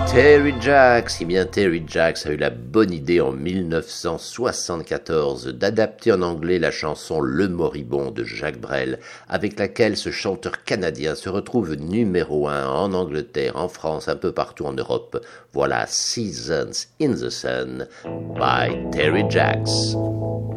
Terry Jacks, eh bien Terry Jacks a eu la bonne idée en 1974 d'adapter en anglais la chanson Le Moribond de Jacques Brel, avec laquelle ce chanteur canadien se retrouve numéro 1 en Angleterre, en France, un peu partout en Europe. Voilà Seasons in the Sun by Terry Jacks.